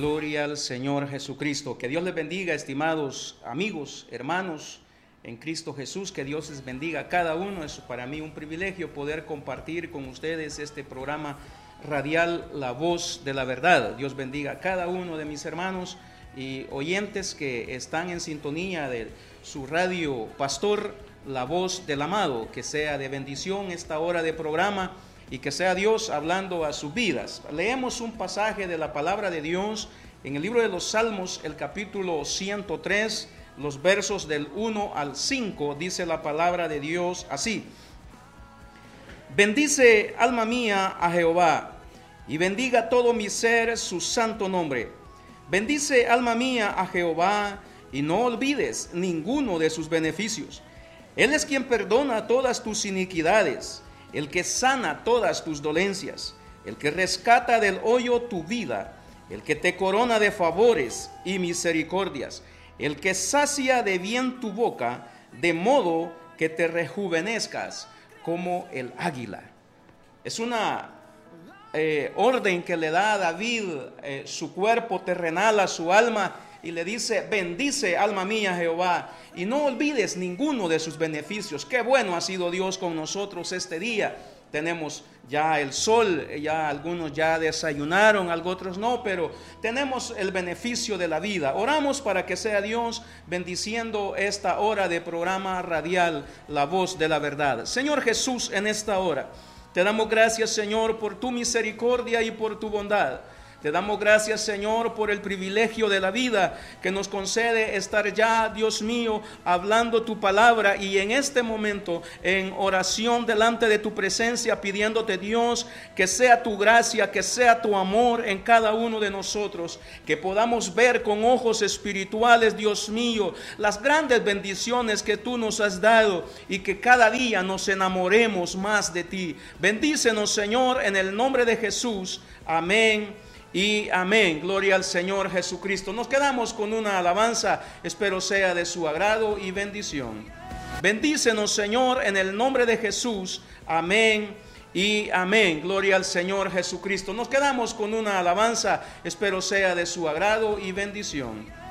Gloria al Señor Jesucristo. Que Dios les bendiga, estimados amigos, hermanos en Cristo Jesús. Que Dios les bendiga a cada uno. Es para mí un privilegio poder compartir con ustedes este programa radial, La Voz de la Verdad. Dios bendiga a cada uno de mis hermanos y oyentes que están en sintonía de su radio pastor, La Voz del Amado. Que sea de bendición esta hora de programa y que sea Dios hablando a sus vidas. Leemos un pasaje de la palabra de Dios en el libro de los Salmos, el capítulo 103, los versos del 1 al 5. Dice la palabra de Dios así: bendice, alma mía, a Jehová, y bendiga todo mi ser su santo nombre. Bendice, alma mía, a Jehová, y no olvides ninguno de sus beneficios. Él es quien perdona todas tus iniquidades, el que sana todas tus dolencias, el que rescata del hoyo tu vida, el que te corona de favores y misericordias, el que sacia de bien tu boca, de modo que te rejuvenezcas como el águila. Es una orden que le da a David su cuerpo terrenal a su alma, y le dice: bendice, alma mía, Jehová, y no olvides ninguno de sus beneficios. Qué bueno ha sido Dios con nosotros este día. Tenemos ya el sol, ya algunos ya desayunaron, otros no, pero tenemos el beneficio de la vida. Oramos para que sea Dios bendiciendo esta hora de programa radial, La Voz de la Verdad. Señor Jesús, en esta hora te damos gracias, Señor, por tu misericordia y por tu bondad. Te damos gracias, Señor, por el privilegio de la vida que nos concede estar ya, Dios mío, hablando tu palabra, y en este momento en oración delante de tu presencia, pidiéndote, Dios, que sea tu gracia, que sea tu amor en cada uno de nosotros, que podamos ver con ojos espirituales, Dios mío, las grandes bendiciones que tú nos has dado, y que cada día nos enamoremos más de ti. Bendícenos, Señor, en el nombre de Jesús. Amén y amén. Gloria al Señor Jesucristo. Nos quedamos con una alabanza, espero sea de su agrado y bendición. Bendícenos, Señor, en el nombre de Jesús. Amén y amén. Gloria al Señor Jesucristo. Nos quedamos con una alabanza, espero sea de su agrado y bendición.